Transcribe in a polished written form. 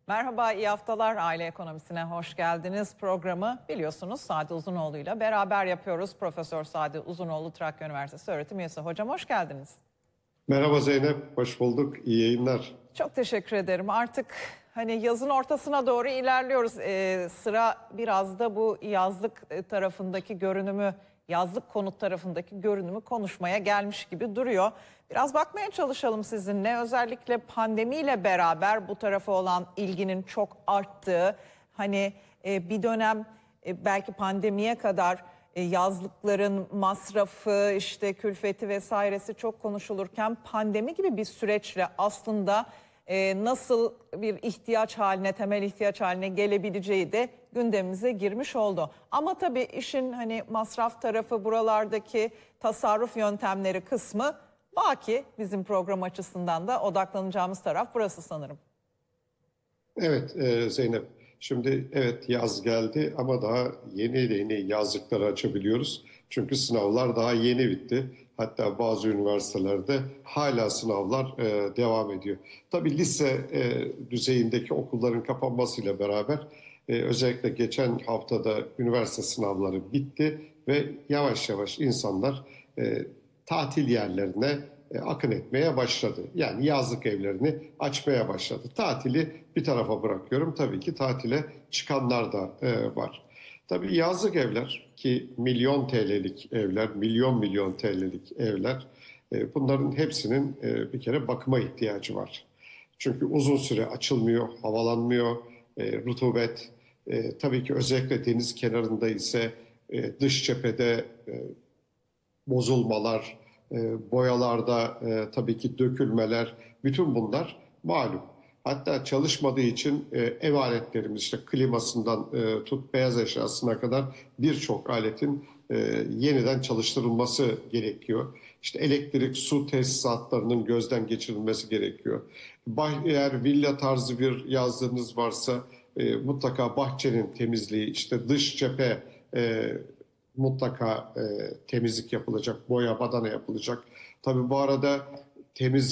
Merhaba, iyi haftalar. Aile Ekonomisi'ne hoş geldiniz. Programı biliyorsunuz Sade Uzunoğlu ile beraber yapıyoruz. Profesör Sade Uzunoğlu, Trakya Üniversitesi öğretim üyesi. Hocam hoş geldiniz. Merhaba Zeynep, hoş bulduk. İyi yayınlar. Çok teşekkür ederim. Artık hani yazın ortasına doğru ilerliyoruz. Sıra biraz da bu yazlık tarafındaki görünümü, yazlık konut tarafındaki görünümü konuşmaya gelmiş gibi duruyor. Biraz bakmaya çalışalım sizinle. Özellikle pandemiyle beraber bu tarafa olan ilginin çok arttığı, hani bir dönem belki pandemiye kadar yazlıkların masrafı, işte külfeti vesairesi çok konuşulurken pandemi gibi bir süreçle aslında nasıl bir ihtiyaç haline, temel ihtiyaç haline gelebileceği de gündemimize girmiş oldu. Ama tabii işin hani masraf tarafı, buralardaki tasarruf yöntemleri kısmı baki, bizim program açısından da odaklanacağımız taraf burası sanırım. Evet Zeynep, şimdi evet yaz geldi ama daha yeni yazlıkları açabiliyoruz. Çünkü sınavlar daha yeni bitti. Hatta bazı üniversitelerde hala sınavlar devam ediyor. Tabii lise düzeyindeki okulların kapanmasıyla beraber özellikle geçen haftada üniversite sınavları bitti ve yavaş yavaş insanlar tatil yerlerine akın etmeye başladı. Yani yazlık evlerini açmaya başladı. Tatili bir tarafa bırakıyorum. Tabii ki tatile çıkanlar da var. Tabii yazlık evler ki milyon TL'lik evler, milyon TL'lik evler, bunların hepsinin bir kere bakıma ihtiyacı var. Çünkü uzun süre açılmıyor, havalanmıyor, rutubet. Tabii ki özellikle deniz kenarında ise dış cephede bozulmalar, boyalarda tabii ki dökülmeler, bütün bunlar malum. Hatta çalışmadığı için ev aletlerimiz işte klimasından tut beyaz eşyasına kadar birçok aletin yeniden çalıştırılması gerekiyor. İşte elektrik, su tesisatlarının gözden geçirilmesi gerekiyor. Eğer villa tarzı bir yazlığınız varsa mutlaka bahçenin temizliği, işte dış cephe mutlaka temizlik yapılacak, boya, badana yapılacak. Tabii bu arada temiz